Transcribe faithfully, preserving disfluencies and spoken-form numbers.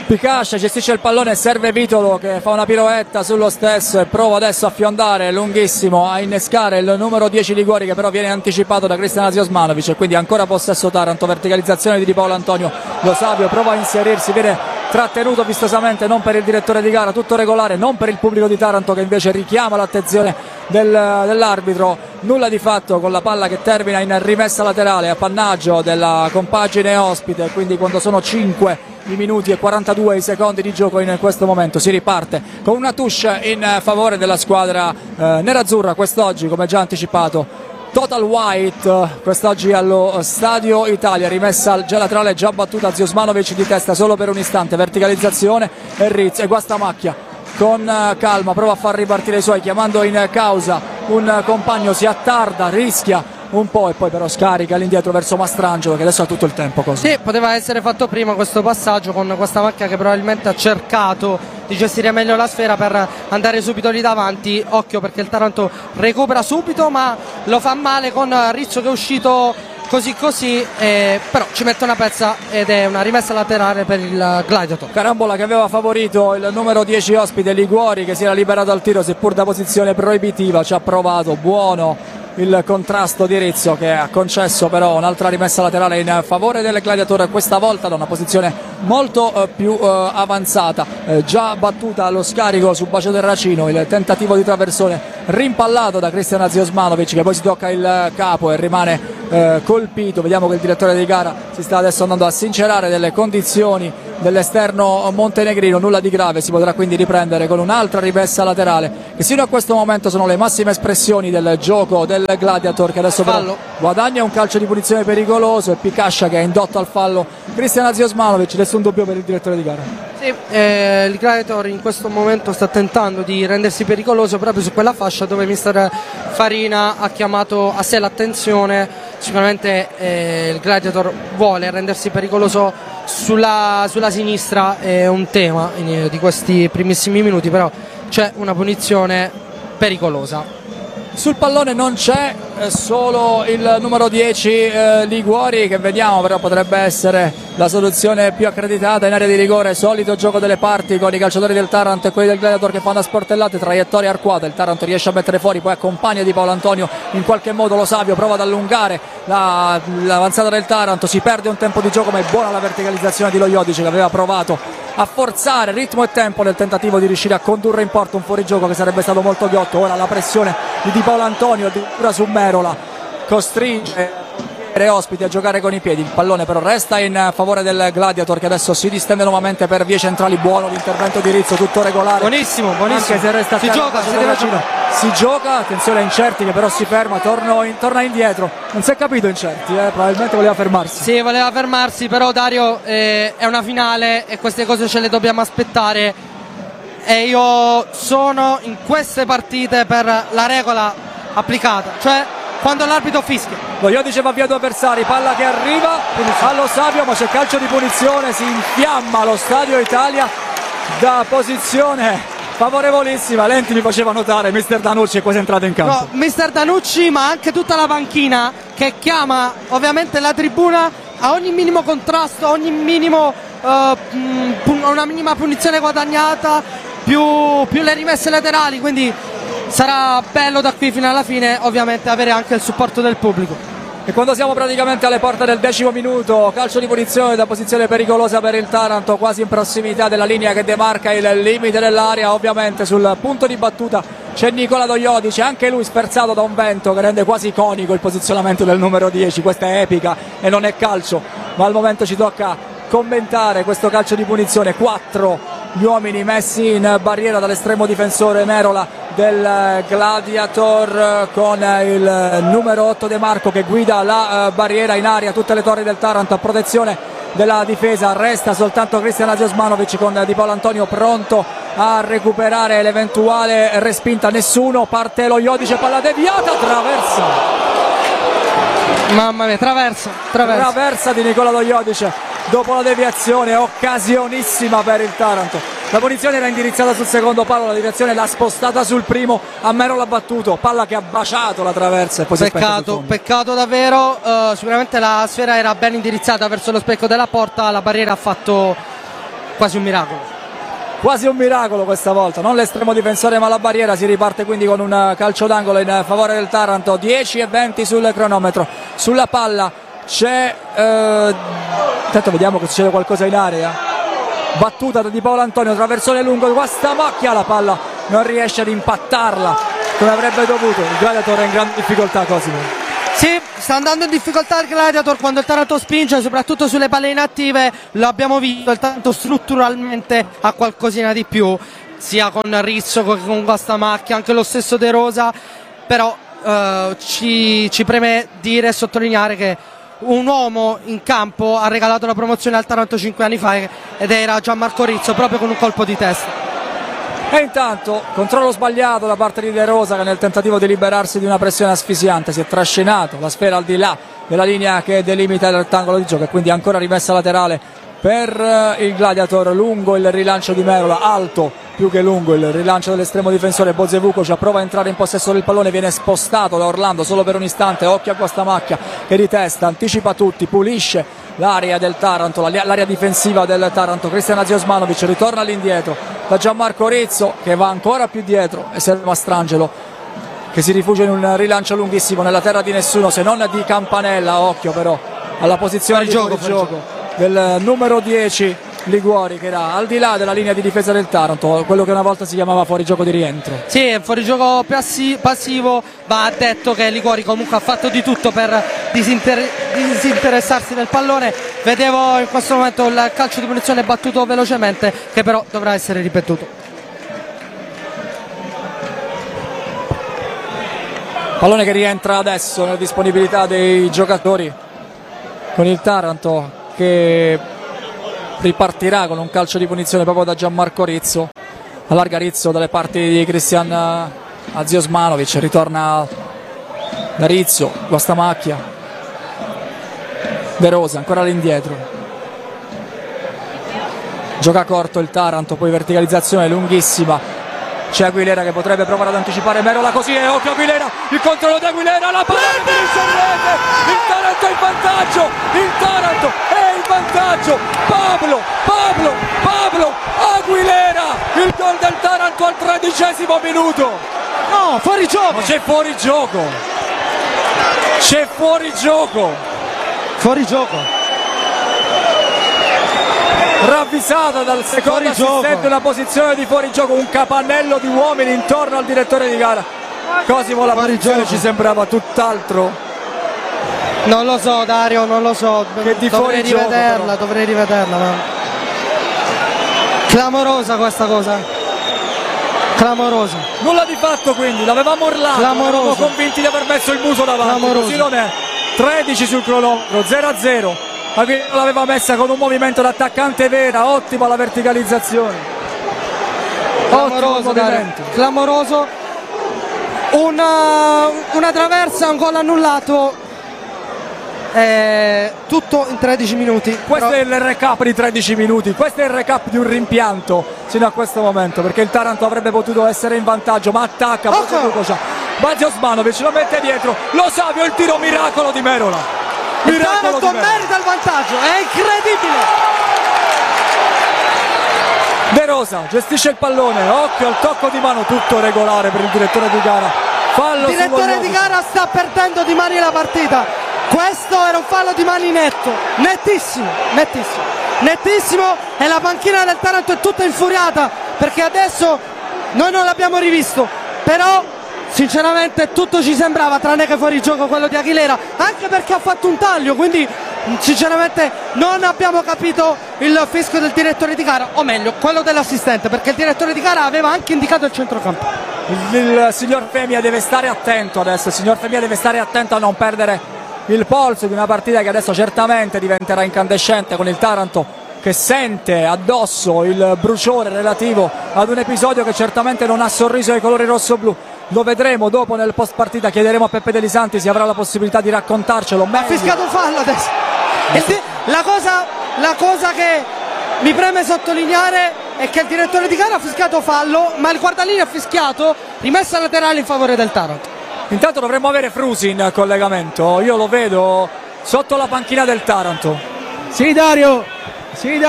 Picascia gestisce il pallone, serve Vitolo che fa una piroetta sullo stesso e prova adesso a fiondare lunghissimo a innescare il numero dieci Liguori, che però viene anticipato da Cristian Osmanovic, e quindi ancora possesso Taranto. Verticalizzazione di Di Paolo Antonio, Lo Savio prova a inserirsi, viene trattenuto vistosamente, non per il direttore di gara, tutto regolare, non per il pubblico di Taranto che invece richiama l'attenzione del, dell'arbitro. Nulla di fatto con la palla che termina in rimessa laterale, appannaggio della compagine ospite, quindi quando sono cinque i minuti e quarantadue i secondi di gioco in questo momento si riparte con una touche in favore della squadra eh, nerazzurra quest'oggi, come già anticipato. Total White quest'oggi allo Stadio Italia, rimessa già laterale, già battuta Ziosmanovic di testa solo per un istante, verticalizzazione e Rizz e Guastamacchia con calma prova a far ripartire i suoi, chiamando in causa un compagno, si attarda, rischia un po' e poi però scarica all'indietro verso Mastrangelo, che adesso ha tutto il tempo così. Sì, poteva essere fatto prima questo passaggio con questa macchina che probabilmente ha cercato di gestire meglio la sfera per andare subito lì davanti. Occhio perché il Taranto recupera subito, ma lo fa male con Rizzo che è uscito così così, eh, però ci mette una pezza ed è una rimessa laterale per il Gladiator. Carambola che aveva favorito il numero dieci ospite Liguori, che si era liberato al tiro seppur da posizione proibitiva, ci ha provato, buono il contrasto di Rizzo che ha concesso però un'altra rimessa laterale in favore del Gladiator, questa volta da una posizione molto eh, più eh, avanzata, eh, già battuta allo scarico su Bacio Terracino, il tentativo di traversone rimpallato da Cristian Ziosmanovic, che poi si tocca il capo e rimane eh, colpito. Vediamo che il direttore di gara si sta adesso andando a sincerare delle condizioni dell'esterno montenegrino, nulla di grave, si potrà quindi riprendere con un'altra rimessa laterale, che sino a questo momento sono le massime espressioni del gioco del Gladiator, che adesso però guadagna un calcio di punizione pericoloso, e Picascia che ha indotto al fallo Cristian Ziosmanovic. Nessun dubbio per il direttore di gara. Sì, eh, il Gladiator in questo momento sta tentando di rendersi pericoloso proprio su quella fascia dove mister Farina ha chiamato a sé l'attenzione. Sicuramente eh, il Gladiator vuole rendersi pericoloso sulla, sulla sinistra, è un tema in, di questi primissimi minuti, però c'è una punizione pericolosa. Sul pallone non c'è eh, solo il numero dieci eh, Liguori, che vediamo però potrebbe essere la soluzione più accreditata in area di rigore. Solito gioco delle parti con i calciatori del Taranto e quelli del Gladiator che fanno a sportellate, traiettoria arcuata, il Taranto riesce a mettere fuori, poi accompagna Di Paolo Antonio in qualche modo, Lo Savio prova ad allungare la, l'avanzata del Taranto, si perde un tempo di gioco, ma è buona la verticalizzazione di Lo Iodice che aveva provato a forzare ritmo e tempo nel tentativo di riuscire a condurre in porto un fuorigioco che sarebbe stato molto ghiotto. Ora la pressione di Di Paolo Antonio addirittura su Merola costringe e ospiti a giocare con i piedi, il pallone però resta in favore del Gladiator, che adesso si distende nuovamente per vie centrali. Buono l'intervento di Rizzo, tutto regolare, buonissimo, buonissimo. Anche se resta si gioca, si deve giocare. Si gioca, attenzione a Incerti che però si ferma, torno in, torna indietro, non si è capito Incerti, eh? Probabilmente voleva fermarsi. Sì, voleva fermarsi, però Dario eh, è una finale e queste cose ce le dobbiamo aspettare, e io sono in queste partite per la regola applicata, cioè quando l'arbitro fischia. Lo Iodice va via due avversari, palla che arriva allo Savio, ma c'è calcio di punizione, si infiamma lo Stadio Italia da posizione favorevolissima. Lenti mi faceva notare mister Danucci è quasi entrato in campo. No, mister Danucci, ma anche tutta la panchina che chiama ovviamente la tribuna a ogni minimo contrasto, a ogni minimo uh, pun- una minima punizione guadagnata, più, più le rimesse laterali, quindi sarà bello da qui fino alla fine ovviamente avere anche il supporto del pubblico. E quando siamo praticamente alle porte del decimo minuto, calcio di punizione da posizione pericolosa per il Taranto, quasi in prossimità della linea che demarca il limite dell'area. Ovviamente sul punto di battuta c'è Nicola Doiodice, anche lui sferzato da un vento che rende quasi iconico il posizionamento del numero dieci. Questa è epica e non è calcio, ma al momento ci tocca commentare questo calcio di punizione. Quattro gli uomini messi in barriera dall'estremo difensore Merola del Gladiator, con il numero otto De Marco che guida la barriera in aria, tutte le torri del Taranto a protezione della difesa. Resta soltanto Cristian Ziosmanovic con Di Paolo Antonio pronto a recuperare l'eventuale respinta. Nessuno, parte Lo Iodice, palla deviata, traversa, mamma mia, traversa traversa, traversa di Nicola Lo Iodice dopo la deviazione, occasionissima per il Taranto. La punizione era indirizzata sul secondo palo, la direzione l'ha spostata sul primo, a Mero l'ha battuto, palla che ha baciato la traversa e poi peccato, peccato davvero. Uh, sicuramente la sfera era ben indirizzata verso lo specchio della porta, la barriera ha fatto quasi un miracolo. Quasi un miracolo questa volta, non l'estremo difensore ma la barriera. Si riparte quindi con un calcio d'angolo in favore del Taranto. Dieci e venti sul cronometro. Sulla palla c'è eh... intanto vediamo che succede qualcosa in area. Battuta di Paolo Antonio, traversone lungo, questa macchia, la palla non riesce ad impattarla come avrebbe dovuto. Il Gladiator è in grande difficoltà, Cosimo. Sì, sta andando in difficoltà il Gladiator quando il Taranto spinge, soprattutto sulle palle inattive. Lo abbiamo visto, il Taranto strutturalmente ha qualcosina di più, sia con Rizzo che con Guastamacchia, anche lo stesso De Rosa, però eh, ci, ci preme dire e sottolineare che un uomo in campo ha regalato la promozione al Taranto cinque anni fa ed era Gianmarco Rizzo, proprio con un colpo di testa. E intanto controllo sbagliato da parte di De Rosa, che nel tentativo di liberarsi di una pressione asfisiante si è trascinato la sfera al di là della linea che delimita il rettangolo di gioco, e quindi ancora rimessa laterale per il Gladiator. Lungo il rilancio di Merola, alto più che lungo il rilancio dell'estremo difensore Bozevukovic, prova a entrare in possesso del pallone, viene spostato da Orlando solo per un istante. Occhio a Guastamacchia che di testa anticipa tutti, pulisce l'area del Taranto, l'area difensiva del Taranto. Cristian Aziosmanovic ritorna all'indietro da Gianmarco Rizzo, che va ancora più dietro, e serve Mastrangelo che si rifugia in un rilancio lunghissimo nella terra di nessuno se non di Campanella. Occhio però alla posizione fuori di gioco, fuori gioco del numero dieci Liguori, che era al di là della linea di difesa del Taranto, quello che una volta si chiamava fuorigioco di rientro. Sì, è fuorigioco passi- passivo, va detto che Liguori comunque ha fatto di tutto per disinter- disinteressarsi del pallone. Vedevo in questo momento il calcio di punizione battuto velocemente, che però dovrà essere ripetuto. Pallone che rientra adesso nella disponibilità dei giocatori, con il Taranto che ripartirà con un calcio di punizione proprio da Gianmarco Rizzo. Allarga Rizzo dalle parti di Cristian Aziosmanovic, ritorna da Rizzo, Guastamacchia, De Rosa ancora all'indietro, gioca corto il Taranto, poi verticalizzazione lunghissima. C'è Aguilera che potrebbe provare ad anticipare Merola, così è, occhio Aguilera, il controllo di Aguilera, la palla che finisce in rete, il Taranto è in vantaggio, il Taranto è in vantaggio, Pablo, Pablo, Pablo Aguilera, il gol del Taranto al tredicesimo minuto. No, fuori gioco! Ma c'è fuori gioco, c'è fuori gioco, Fuori gioco! ravvisata dal secondo assistente, una posizione di fuorigioco, un capannello di uomini intorno al direttore di gara. Cosimo, la posizione ci sembrava tutt'altro. Non lo so Dario, non lo so, Che di dovrei fuorigioco, rivederla, però. dovrei rivederla. Ma... clamorosa questa cosa. Clamorosa. Nulla di fatto, quindi l'avevamo urlato, Clamoroso. eravamo convinti di aver messo il muso davanti. Clamoroso. Così non è. tredici sul cronometro, zero a zero. Aguilera l'aveva messa con un movimento d'attaccante vera, ottima la verticalizzazione. Clamoroso, Dario. Clamoroso. Una, una traversa, un gol annullato. Eh, tutto in tredici minuti. Questo Però... è il recap di tredici minuti, questo è il recap di un rimpianto fino a questo momento, perché il Taranto avrebbe potuto essere in vantaggio, ma attacca Aziosmanovic, lo mette dietro, Lo Savio, il tiro miracolo di Merola. Il Taranto merita il vantaggio, è incredibile. De Rosa gestisce il pallone, occhio al tocco di mano, tutto regolare per il direttore di gara. Fallo Il direttore di gara sta perdendo di mani la partita. Questo era un fallo di mani netto, nettissimo, nettissimo, nettissimo, e la panchina del Taranto è tutta infuriata perché adesso noi non l'abbiamo rivisto, però sinceramente tutto ci sembrava tranne che fuori gioco quello di Aguilera, anche perché ha fatto un taglio, quindi sinceramente non abbiamo capito il fischio del direttore di gara, o meglio quello dell'assistente, perché il direttore di gara aveva anche indicato il centrocampo. Il, il signor Femia deve stare attento adesso, il signor Femia deve stare attento a non perdere il polso di una partita che adesso certamente diventerà incandescente, con il Taranto che sente addosso il bruciore relativo ad un episodio che certamente non ha sorriso ai colori rossoblù. Lo vedremo dopo nel post partita, chiederemo a Peppe Deli Santi se avrà la possibilità di raccontarcelo meglio. Ha fischiato fallo adesso. Di- la, cosa, la cosa che mi preme sottolineare è che il direttore di gara ha fischiato fallo, ma il guardalinee ha fischiato rimessa laterale in favore del Taranto. Intanto dovremmo avere Frusi in collegamento, io lo vedo sotto la panchina del Taranto. Sì Dario, sì Dario.